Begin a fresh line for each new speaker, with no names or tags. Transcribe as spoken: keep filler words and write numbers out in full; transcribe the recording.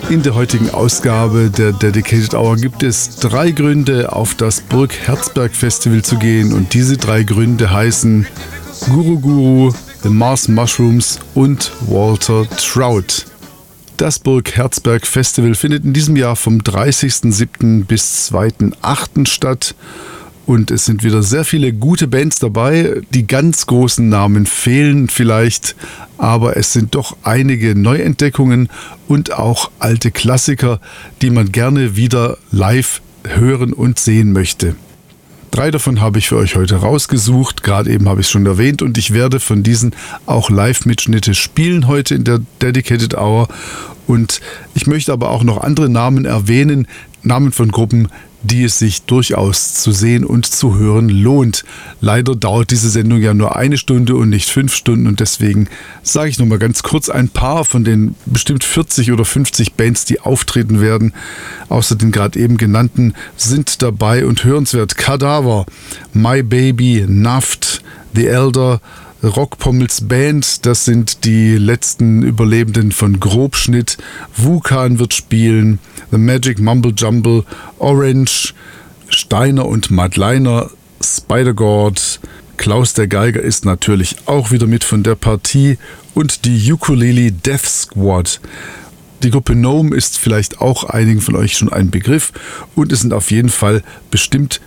In der heutigen Ausgabe der Dedicated Hour gibt es drei Gründe, auf das Burg Herzberg Festival zu gehen. Und diese drei Gründe heißen Guru Guru, The Mars Mushrooms und Walter Trout. Das Burg Herzberg Festival findet in diesem Jahr vom dreißigsten siebten bis zweiten achten statt. Und es sind wieder sehr viele gute Bands dabei. Die ganz großen Namen fehlen vielleicht, aber es sind doch einige Neuentdeckungen und auch alte Klassiker, die man gerne wieder live hören und sehen möchte. Drei davon habe ich für euch heute rausgesucht, gerade eben habe ich es schon erwähnt, und ich werde von diesen auch Live-Mitschnitte spielen heute in der Dedicated Hour. Und ich möchte aber auch noch andere Namen erwähnen, Namen von Gruppen, die es sich durchaus zu sehen und zu hören lohnt. Leider dauert diese Sendung ja nur eine Stunde und nicht fünf Stunden und deswegen sage ich noch mal ganz kurz ein paar von den bestimmt vierzig oder fünfzig Bands, die auftreten werden. Außer den gerade eben genannten sind dabei und hörenswert Cadaver, My Baby, Naft, The Elder, Rockpommels Band, das sind die letzten Überlebenden von Grobschnitt. Vulkan wird spielen, The Magic Mumble Jumble, Orange, Steiner und Madleiner, Spider-God, Klaus der Geiger ist natürlich auch wieder mit von der Partie und die Ukulele Death Squad. Die Gruppe Gnome ist vielleicht auch einigen von euch schon ein Begriff und es sind auf jeden Fall bestimmt